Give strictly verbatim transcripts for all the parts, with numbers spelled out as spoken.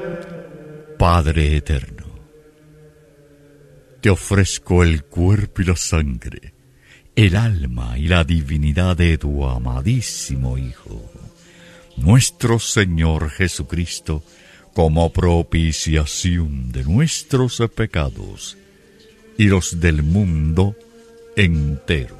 Padre eterno, te ofrezco el cuerpo y la sangre, el alma y la divinidad de tu amadísimo Hijo, nuestro Señor Jesucristo, como propiciación de nuestros pecados y los del mundo entero.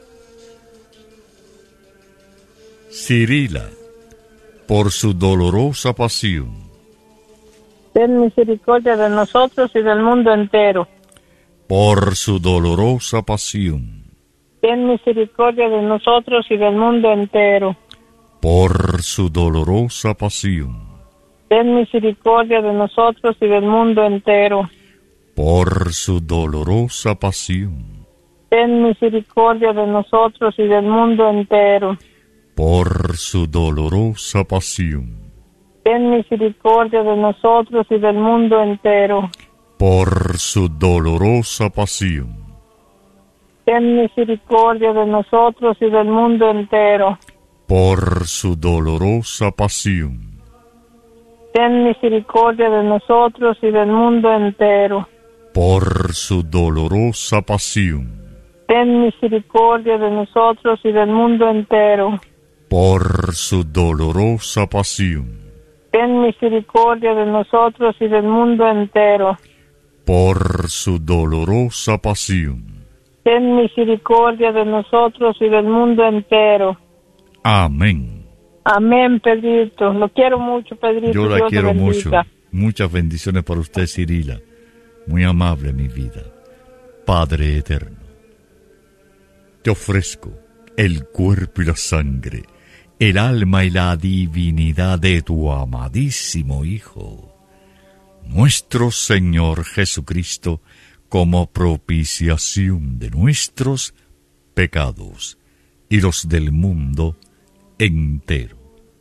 Cirila, por su dolorosa pasión, ten misericordia de nosotros y del mundo entero. Por su dolorosa pasión, ten misericordia de nosotros y del mundo entero. Por su dolorosa pasión, ten misericordia de nosotros y del mundo entero. Por su dolorosa pasión, ten misericordia de nosotros y del mundo entero. Por su dolorosa pasión, ten misericordia de nosotros y del mundo entero. Por su dolorosa pasión, ten misericordia de nosotros y del mundo entero. Por su dolorosa pasión, ten misericordia de nosotros y del mundo entero. Por su dolorosa pasión, ten misericordia de nosotros y del mundo entero. Por su dolorosa pasión, ten misericordia de nosotros y del mundo entero. Por su dolorosa pasión, ten misericordia de nosotros y del mundo entero. Amén. Amén, Pedrito. Lo quiero mucho, Pedrito. Yo la Dios quiero te mucho. bendiga. Muchas bendiciones para usted, Cirila. Muy amable, mi vida. Padre eterno, te ofrezco el cuerpo y la sangre, el alma y la divinidad de tu amadísimo Hijo, nuestro Señor Jesucristo, como propiciación de nuestros pecados y los del mundo entero.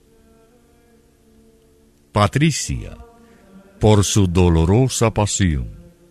Patricia, por su dolorosa pasión,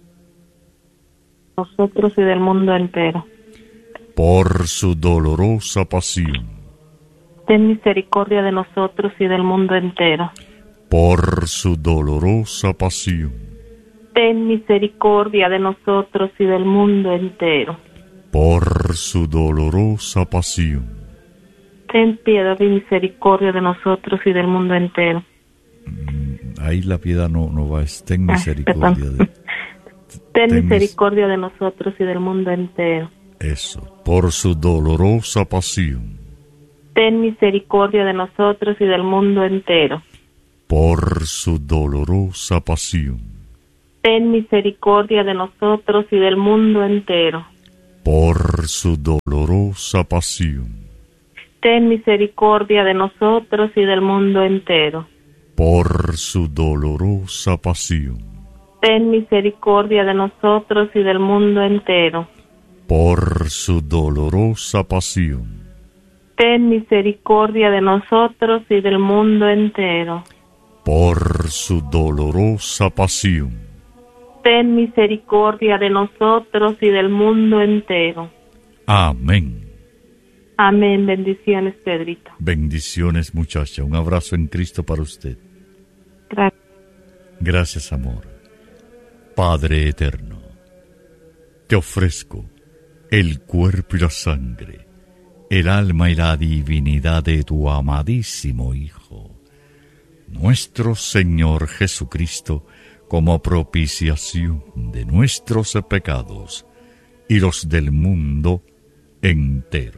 Nosotros y del mundo entero. por su dolorosa pasión, Ten misericordia de nosotros y del mundo entero. por su dolorosa pasión, Ten misericordia de nosotros y del mundo entero. por su dolorosa pasión. Ten piedad y misericordia de nosotros y del mundo entero. Ahí la piedad no, no va, es ten misericordia. Ah, de, ten, ten misericordia de nosotros y del mundo entero. Eso, por su dolorosa pasión, Ten misericordia de nosotros y del mundo entero. por su dolorosa pasión, Ten misericordia de nosotros y del mundo entero. por su dolorosa pasión, Ten misericordia de nosotros y del mundo entero. por su dolorosa pasión, Ten misericordia de nosotros y del mundo entero. por su dolorosa pasión, Ten misericordia de nosotros y del mundo entero. por su dolorosa pasión, Ten misericordia de nosotros y del mundo entero. amén. Amén. Bendiciones, Pedrito. Bendiciones, muchacha. Un abrazo en Cristo para usted. Gracias. Gracias, amor. Padre eterno, te ofrezco el cuerpo y la sangre, el alma y la divinidad de tu amadísimo Hijo, nuestro Señor Jesucristo, como propiciación de nuestros pecados y los del mundo entero.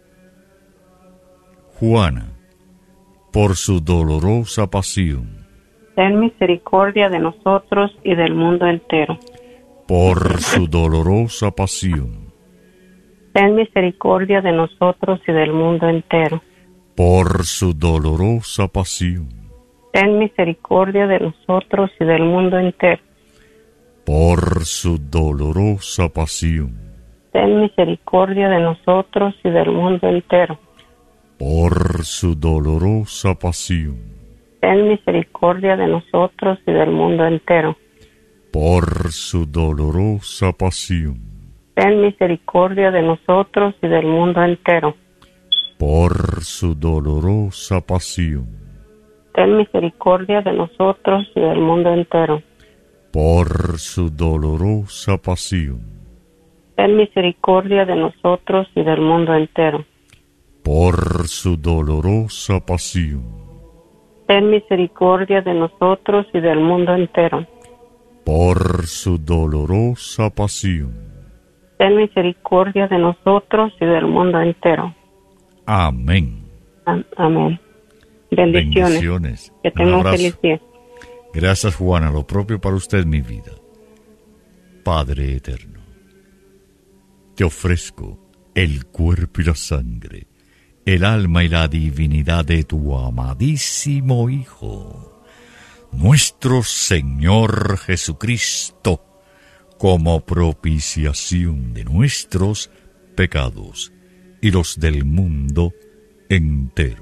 Juana, por su dolorosa pasión, Ten misericordia de nosotros y del mundo entero. por su dolorosa pasión, Ten misericordia de nosotros y del mundo entero. por su dolorosa pasión, Ten misericordia de nosotros y del mundo entero. por su dolorosa pasión, Ten misericordia de nosotros y del mundo entero. por su dolorosa pasión, Ten misericordia de nosotros y del mundo entero. por su dolorosa pasión, Ten misericordia de nosotros y del mundo entero. por su dolorosa pasión, ten misericordia de nosotros y del mundo entero. Por su dolorosa pasión, Ten misericordia de nosotros y del mundo entero. por su dolorosa pasión, Ten misericordia de nosotros y del mundo entero. por su dolorosa pasión. Ten misericordia de nosotros y del mundo entero. Amén. Am- Amén. Bendiciones. Bendiciones. Que Un tengan un abrazo. feliz día. Gracias, Juana. Lo propio para usted, mi vida. Padre eterno, te ofrezco el cuerpo y la sangre, el alma y la divinidad de tu amadísimo Hijo, nuestro Señor Jesucristo, como propiciación de nuestros pecados y los del mundo entero.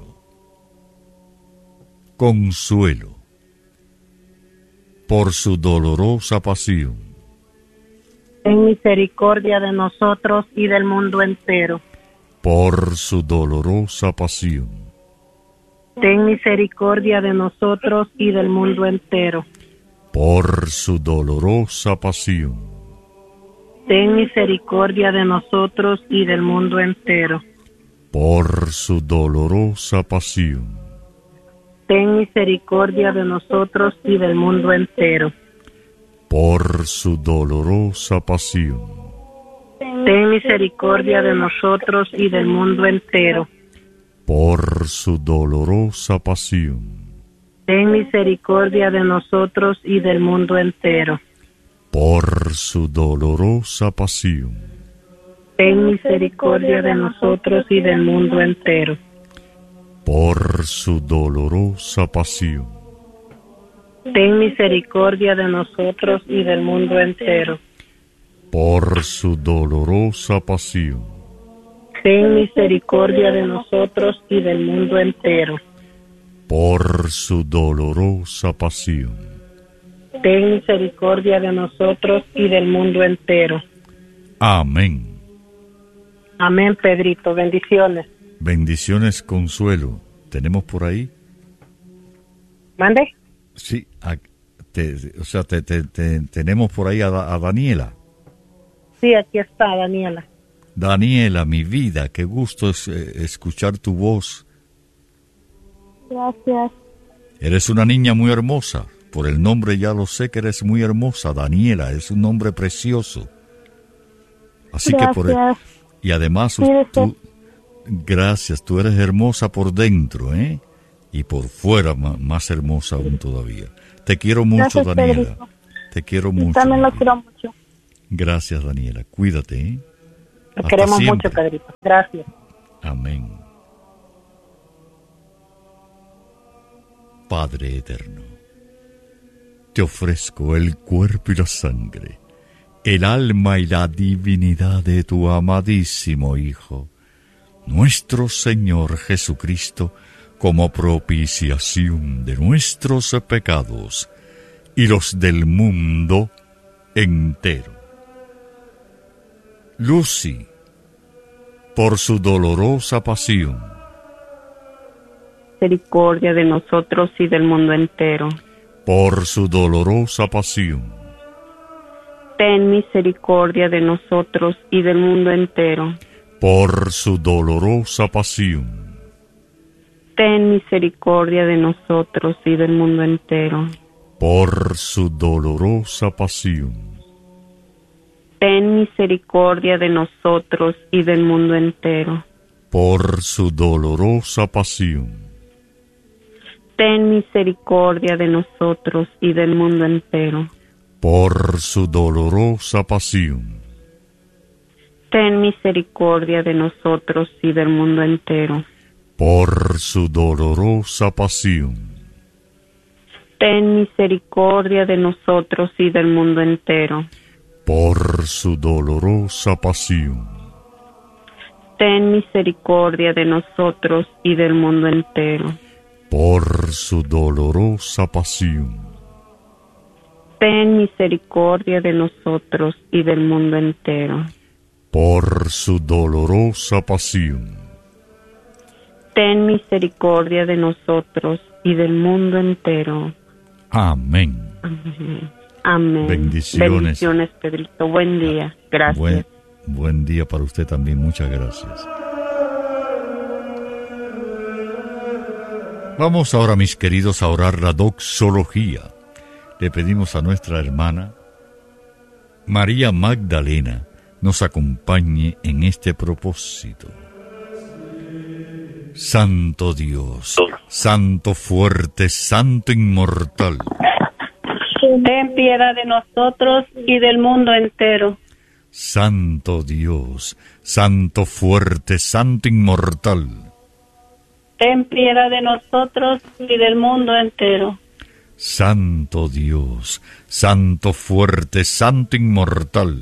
Consuelo por su dolorosa pasión, Ten misericordia de nosotros y del mundo entero. por su dolorosa pasión, Ten misericordia de nosotros y del mundo entero. por su dolorosa pasión, Ten misericordia de nosotros y del mundo entero. por su dolorosa pasión, Ten misericordia de nosotros y del mundo entero. por su dolorosa pasión, Ten misericordia de nosotros y del mundo entero. por su dolorosa pasión, Ten misericordia de nosotros y del mundo entero. por su dolorosa pasión, Ten misericordia de nosotros y del mundo entero. por su dolorosa pasión, Ten misericordia de nosotros y del mundo entero. por su dolorosa pasión, Ten misericordia de nosotros y del mundo entero. por su dolorosa pasión, Ten misericordia de nosotros y del mundo entero. amén. Amén, Pedrito. Bendiciones. Bendiciones, Consuelo. ¿Tenemos por ahí? ¿Mande? Sí, a- te- o sea, te, te- te- tenemos por ahí a, Da- a Daniela. Sí, aquí está Daniela. Daniela, mi vida, qué gusto es eh, escuchar tu voz. Gracias. Eres una niña muy hermosa. Por el nombre ya lo sé que eres muy hermosa, Daniela. Es un nombre precioso. Así que por el- y además tú, gracias, tú eres hermosa por dentro, ¿eh? Y por fuera ma- más hermosa aún todavía. Te quiero mucho, Gracias, Daniela. Pedrito. Te quiero Y mucho. también lo mi vida. quiero mucho. Gracias, Daniela. Cuídate, ¿eh? Lo Hasta queremos siempre. mucho, Pedrito. Gracias. Amén. Padre eterno, te ofrezco el cuerpo y la sangre, el alma y la divinidad de tu amadísimo Hijo, nuestro Señor Jesucristo, como propiciación de nuestros pecados y los del mundo entero. Lucy, por su dolorosa pasión, Misericordia de nosotros y del mundo entero. por su dolorosa pasión, Ten misericordia de nosotros y del mundo entero. por su dolorosa pasión, Ten misericordia de nosotros y del mundo entero. por su dolorosa pasión, Ten misericordia de nosotros y del mundo entero. por su dolorosa pasión, Ten misericordia de nosotros y del mundo entero. por su dolorosa pasión, Ten misericordia de nosotros y del mundo entero. por su dolorosa pasión, Ten misericordia de nosotros y del mundo entero. por su dolorosa pasión, Ten misericordia de nosotros y del mundo entero. por su dolorosa pasión, Ten misericordia de nosotros y del mundo entero. por su dolorosa pasión, Ten misericordia de nosotros y del mundo entero. Amén. Amén. Amén. Bendiciones. Bendiciones, Pedrito. Buen día. Gracias. Buen, buen día para usted también. Muchas gracias. Vamos ahora, mis queridos, a orar la doxología. Le pedimos a nuestra hermana María Magdalena nos acompañe en este propósito. Santo Dios, Santo fuerte, Santo inmortal, ten piedad de nosotros y del mundo entero. Santo Dios, Santo fuerte, Santo inmortal, ten piedad de nosotros y del mundo entero. Santo Dios, Santo fuerte, Santo inmortal,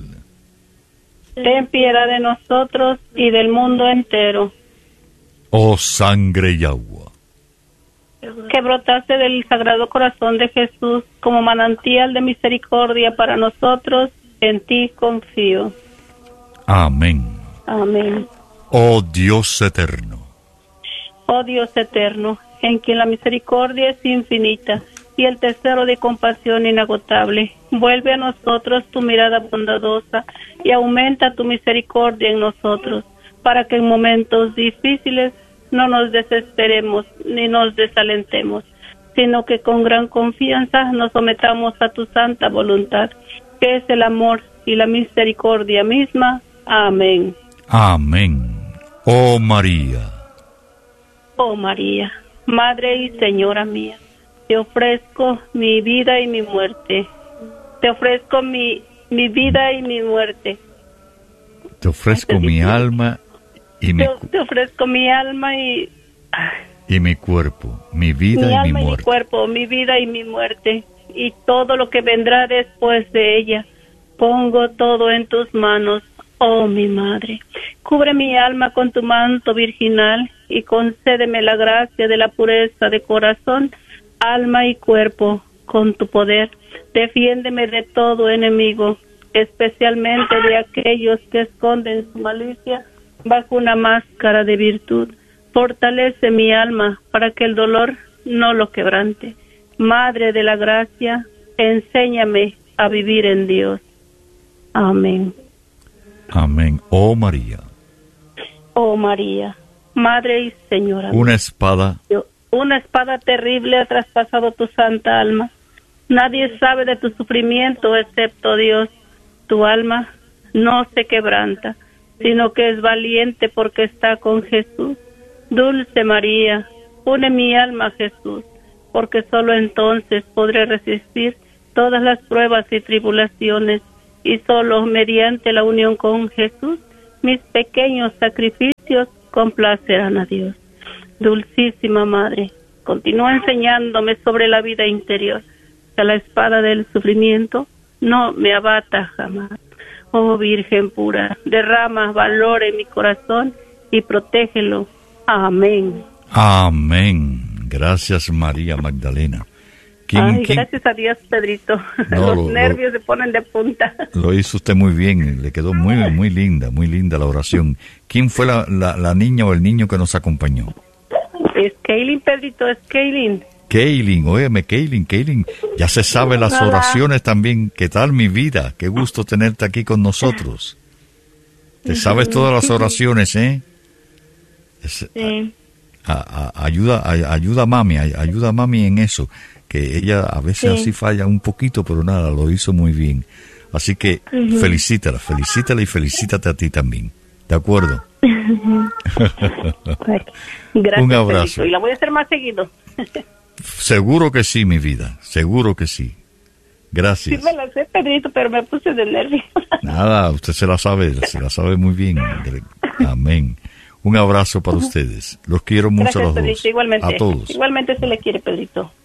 ten piedad de nosotros y del mundo entero. oh sangre y agua, que brotaste del Sagrado Corazón de Jesús como manantial de misericordia para nosotros, en ti confío. amén. Amén. Oh Dios eterno, Oh Dios eterno, en quien la misericordia es infinita y el tesoro de compasión inagotable, vuelve a nosotros tu mirada bondadosa y aumenta tu misericordia en nosotros, para que en momentos difíciles no nos desesperemos ni nos desalentemos, sino que con gran confianza nos sometamos a tu santa voluntad, que es el amor y la misericordia misma. Amén. amén. Oh María, Oh María, Madre y Señora mía, te ofrezco mi vida y mi muerte. Te ofrezco mi, mi vida y mi muerte. te ofrezco mi alma y mi, Te, te ofrezco mi alma y... y mi cuerpo, mi vida mi y alma mi y mi muerte. cuerpo, mi vida y mi muerte, y todo lo que vendrá después de ella. Pongo todo en tus manos, oh mi Madre. Cubre mi alma con tu manto virginal y concédeme la gracia de la pureza de corazón, alma y cuerpo con tu poder. Defiéndeme de todo enemigo, especialmente de aquellos que esconden su malicia bajo una máscara de virtud. Fortalece mi alma para que el dolor no lo quebrante. Madre de la gracia, enséñame a vivir en Dios. Amén. Amén. Oh María, Oh María, Madre y Señora, una espada, una espada terrible ha traspasado tu santa alma. Nadie sabe de tu sufrimiento excepto Dios. Tu alma no se quebranta, sino que es valiente porque está con Jesús. Dulce María, une mi alma a Jesús, porque solo entonces podré resistir todas las pruebas y tribulaciones, y solo mediante la unión con Jesús, mis pequeños sacrificios complacerán a Dios. Dulcísima Madre, continúa enseñándome sobre la vida interior, que la espada del sufrimiento no me abata jamás. Oh Virgen pura, derrama valor en mi corazón y protégelo. Amén. amén. Gracias María Magdalena. ¿Quién, Ay, quién? gracias a Dios, Pedrito. No, Los lo, nervios lo, se ponen de punta. Lo hizo usted muy bien, le quedó muy muy linda, muy linda la oración. ¿Quién fue la, la, la niña o el niño que nos acompañó? Es Kaylin, Pedrito, es Kaylin. Kaylin, óyeme, Kaylin, Kaylin, ya se sabe las Hola. oraciones también. ¿Qué tal, mi vida? Qué gusto tenerte aquí con nosotros. Te sabes todas las oraciones, ¿eh? Es, Sí. a, a, ayuda, a, ayuda a mami, a, ayuda a mami en eso, que ella a veces Sí. así falla un poquito, pero nada, lo hizo muy bien. Así que Ujú. felicítala, felicítala y felicítate a ti también. ¿De acuerdo? Gracias, Un abrazo. Pedrito. Y la voy a hacer más seguido. Seguro que sí, mi vida, seguro que sí. Sí Gracias. me la sé, Pedrito, pero me puse de nervios. Nada, usted se la sabe, se la sabe muy bien. Amén. Un abrazo para ustedes. Los quiero mucho Gracias, a los Pedrito, dos. igualmente. A todos. Igualmente se le quiere, Pedrito.